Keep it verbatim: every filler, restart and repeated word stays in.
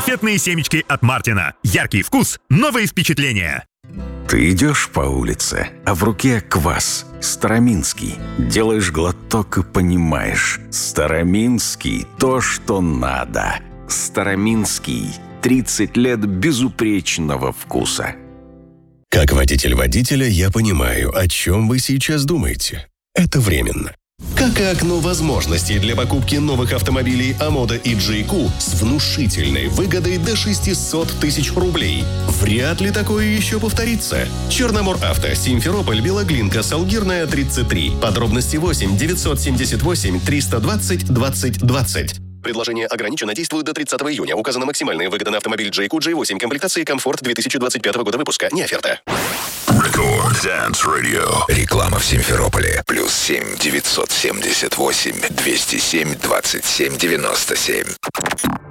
конфетные семечки от Мартина. Яркий вкус, новые впечатления. Ты идешь по улице, а в руке квас. Староминский. Делаешь глоток и понимаешь. Староминский – то, что надо. Староминский. тридцать лет безупречного вкуса. Как водитель водителя я понимаю, о чем вы сейчас думаете. Это временно. Как и окно возможностей для покупки новых автомобилей Амода и джей кью с внушительной выгодой до шестьсот тысяч рублей. Вряд ли такое еще повторится. Черномор Авто, Симферополь, Белоглинка, Салгирная, тридцать три. Подробности восемь девятьсот семьдесят восемь триста двадцать двадцать двадцать. Предложение ограничено, действует до тридцатого июня. Указана максимальная выгода на автомобиль джей кью джей восемь комплектации «Комфорт» две тысячи двадцать пятого года выпуска. Не оферта. Record Dance Radio. Реклама в Симферополе. Плюс семь девятьсот семьдесят восемь двести семь двадцать семь девяносто семь.